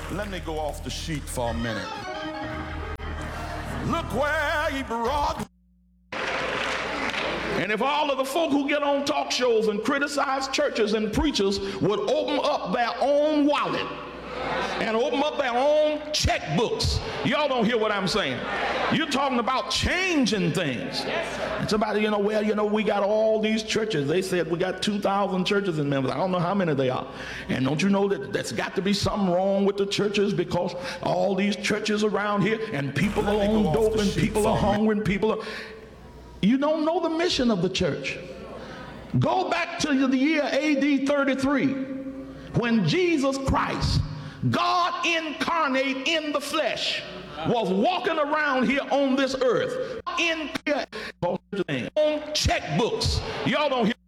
Let me go off the sheet for a minute. Look where he brought. And if all of the folk who get on talk shows and criticize churches and preachers would open up their own wallet and open up their own checkbooks, y'all don't hear what I'm saying. You're talking about changing things. And somebody, we got all these churches. They said we got 2,000 churches in Memphis. I don't know how many they are. And don't you know that that's got to be something wrong with the churches, because all these churches around here and people are on dope and people are hungry and people are... You don't know the mission of the church. Go back to the year AD 33 when Jesus Christ, God incarnate in the flesh, was walking around here on this earth in on checkbooks. Y'all don't hear.